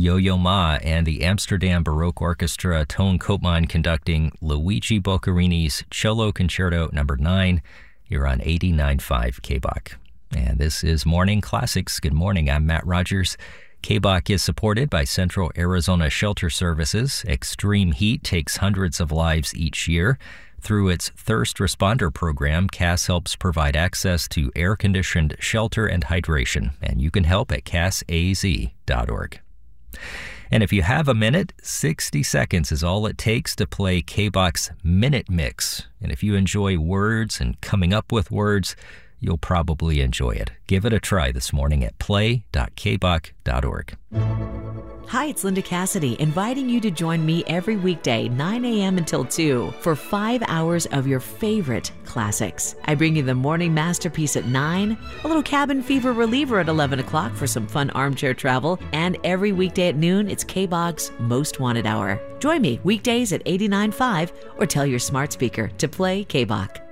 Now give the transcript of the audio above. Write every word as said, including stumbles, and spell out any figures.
Yo-Yo Ma and the Amsterdam Baroque Orchestra, Tone Koopman conducting Luigi Boccherini's Cello Concerto number nine. You're on eighty-nine point five K B O C. And this is Morning Classics. Good morning, I'm Matt Rogers. K B O C is supported by Central Arizona Shelter Services. Extreme heat takes hundreds of lives each year. Through its Thirst Responder program, C A S helps provide access to air-conditioned shelter and hydration, and you can help at cas a z dot org. And if you have a minute, sixty seconds is all it takes to play K B O C's Minute Mix. And if you enjoy words and coming up with words, you'll probably enjoy it. Give it a try this morning at play dot k b o c dot org. Hi, it's Linda Cassidy, inviting you to join me every weekday, nine a.m. until two, for five hours of your favorite classics. I bring you the morning masterpiece at nine, a little cabin fever reliever at eleven o'clock for some fun armchair travel, and every weekday at noon, it's K B O C's Most Wanted Hour. Join me weekdays at eighty-nine point five or tell your smart speaker to play K B O C.